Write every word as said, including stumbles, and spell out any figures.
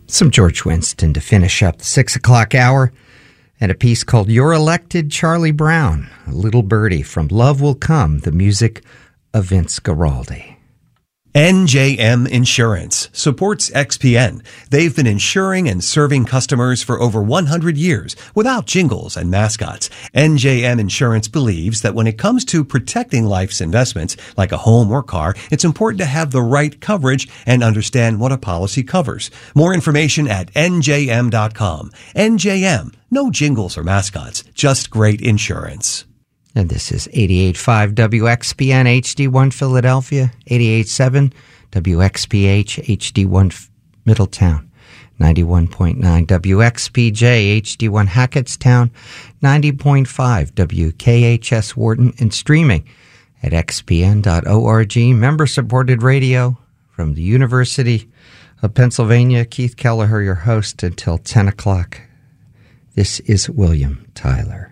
Some George Winston to finish up the six o'clock hour, and a piece called You're Elected, Charlie Brown, a little birdie from Love Will Come, the music of Vince Guaraldi. N J M Insurance supports X P N. They've been insuring and serving customers for over one hundred years without jingles and mascots. N J M Insurance believes that when it comes to protecting life's investments, like a home or car, it's important to have the right coverage and understand what a policy covers. More information at N J M dot com. N J M, no jingles or mascots, just great insurance. And this is eighty-eight point five W X P N H D one Philadelphia, eighty-eight point seven W X P H H D one Middletown, ninety-one point nine W X P J H D one Hackettstown, ninety point five W K H S Wharton, and streaming at x p n dot org. Member-supported radio from the University of Pennsylvania. Keith Kelleher, your host, until ten o'clock. This is William Tyler.